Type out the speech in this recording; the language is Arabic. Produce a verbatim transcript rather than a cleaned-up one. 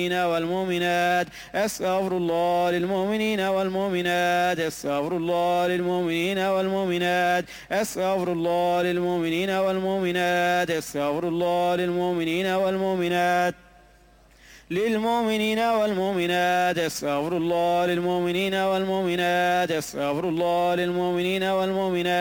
والمؤمنات أستغفر الله للمؤمنين والمؤمنات أستغفر الله للمؤمنين والمؤمنات أستغفر الله للمؤمنين والمؤمنات أستغفر الله للمؤمنين والمؤمنات للمؤمنين والمؤمنات أستغفر الله للمؤمنين والمؤمنات أستغفر الله للمؤمنين والمؤمنات